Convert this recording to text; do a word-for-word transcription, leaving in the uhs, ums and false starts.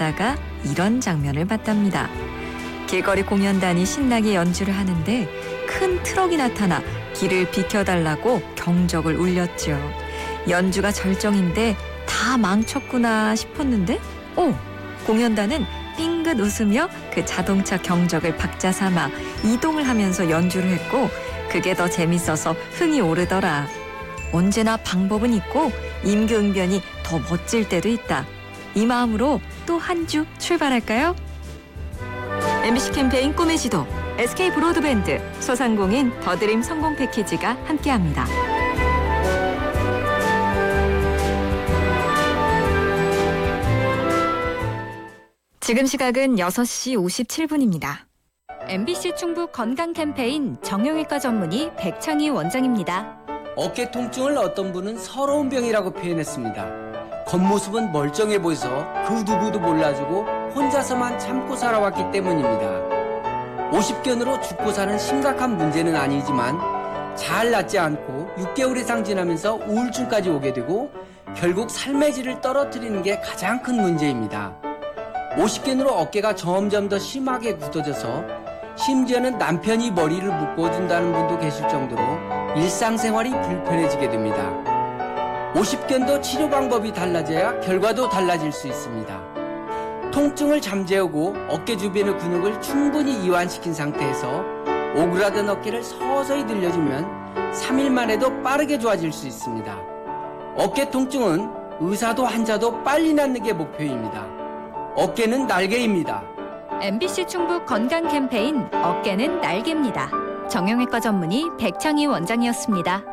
가다가 이런 장면을 봤답니다. 길거리 공연단이 신나게 연주를 하는데 큰 트럭이 나타나 길을 비켜달라고 경적을 울렸죠. 연주가 절정인데 다 망쳤구나 싶었는데 오! 공연단은 삥긋 웃으며 그 자동차 경적을 박자 삼아 이동을 하면서 연주를 했고 그게 더 재밌어서 흥이 오르더라. 언제나 방법은 있고 임기응변이 더 멋질 때도 있다. 이 마음으로 또 한 주 출발할까요? 엠비씨 캠페인 꿈의 지도, 에스케이 브로드밴드, 소상공인 더드림 성공 패키지가 함께합니다. 지금 시각은 여섯 시 오십칠 분입니다. 엠비씨 충북 건강 캠페인 정형외과 전문의 백창희 원장입니다. 어깨 통증을 어떤 분은 서러운 병이라고 표현했습니다. 겉모습은 멀쩡해 보여서 그 누구도 몰라주고 혼자서만 참고 살아왔기 때문입니다. 오십견으로 죽고 사는 심각한 문제는 아니지만 잘 낫지 않고 육 개월 이상 지나면서 우울증까지 오게 되고 결국 삶의 질을 떨어뜨리는 게 가장 큰 문제입니다. 오십견으로 어깨가 점점 더 심하게 굳어져서 심지어는 남편이 머리를 묶어준다는 분도 계실 정도로 일상생활이 불편해지게 됩니다. 오십견도 치료 방법이 달라져야 결과도 달라질 수 있습니다. 통증을 잠재우고 어깨 주변의 근육을 충분히 이완시킨 상태에서 오그라든 어깨를 서서히 늘려주면 삼 일만 해도 빠르게 좋아질 수 있습니다. 어깨 통증은 의사도 환자도 빨리 낫는 게 목표입니다. 어깨는 날개입니다. 엠비씨 충북 건강 캠페인 어깨는 날개입니다. 정형외과 전문의 백창희 원장이었습니다.